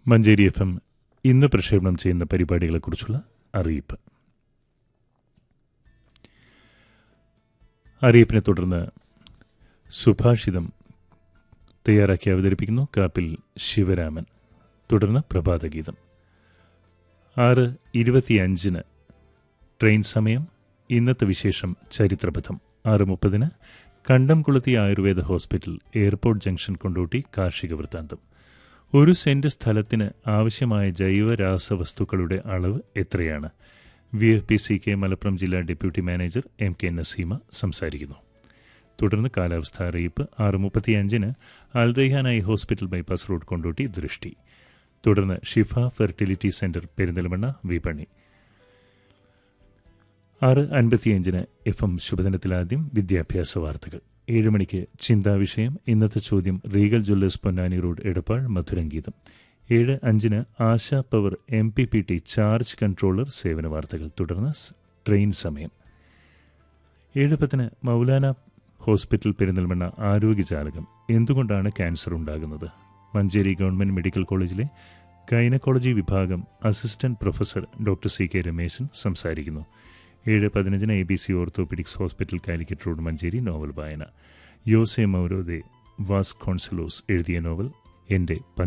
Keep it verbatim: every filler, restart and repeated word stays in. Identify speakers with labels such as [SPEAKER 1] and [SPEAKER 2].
[SPEAKER 1] Manjeri F M ഇന്ന് പ്രക്ഷേപണം ചെയ്യുന്ന പരിപാടികളെക്കുറിച്ചുള്ള അറിയിപ്പ്. അറിയിപ്പിനെ തുടർന്ന് സുഭാഷിതം തയ്യാറാക്കി അവതരിപ്പിക്കുന്നു കാപ്പിൽ ശിവരാമൻ. തുടർന്ന് പ്രഭാതഗീതം. ആറ് ഇരുപത്തിയഞ്ചിന് ട്രെയിൻ സമയം. ഇന്നത്തെ വിശേഷം ചരിത്രപഥം. ആറ് മുപ്പതിന് കണ്ടംകുളത്തി Ayurveda hospital, airport junction, Kondotty കാർഷിക വൃത്താന്തം. ഒരു സെന്റ് സ്ഥലത്തിന് ആവശ്യമായ ജൈവ രാസവസ്തുക്കളുടെ അളവ് എത്രയാണ്? V F P C K Malappuram ജില്ലാ deputy manager M K Naseema സംസാരിക്കുന്നു. തുടർന്ന് കാലാവസ്ഥാ അറിയിപ്പ്. ആറ് മുപ്പത്തിയഞ്ചിന് Alraihan eye hospital, bypass road, Kondotty ദൃഷ്ടി. തുടർന്ന് ഷിഫ ഫെർട്ടിലിറ്റി സെന്റർ, പെരിന്തൽമണ്ണ വിപണി. ആറ് അൻപത്തിയഞ്ചിന് എഫ് എം ശുഭദിനത്തിലാദ്യം വിദ്യാഭ്യാസ വാർത്തകൾ. ഏഴ് മണിക്ക് ചിന്താവിഷയം. ഇന്നത്തെ ചോദ്യം Regal Jewellers, Ponnani road, Edappal, മധുരംഗീതം. ഏഴ് അഞ്ചിന് ASHA power M P P T charge controller സേവന വാർത്തകൾ. തുടർന്ന് ട്രെയിൻ സമയം. ഏഴ് പത്തിന് മൗലാന ഹോസ്പിറ്റൽ, പെരിന്തൽമണ്ണ ആരോഗ്യജാലകം. എന്തുകൊണ്ടാണ് ക്യാൻസർ ഉണ്ടാകുന്നത്? മഞ്ചേരി ഗവൺമെന്റ് മെഡിക്കൽ കോളേജിലെ ഗൈനക്കോളജി വിഭാഗം assistant professor doctor C K Rameshan സംസാരിക്കുന്നു. ഏഴ് പതിനഞ്ചിന് A B C orthopaedics hospital, Calicut road, Manjeri novel വായന. യോസെ മൗരോദെ വാസ് കോൺസലോസ് എഴുതിയ നോവൽ എൻ്റെ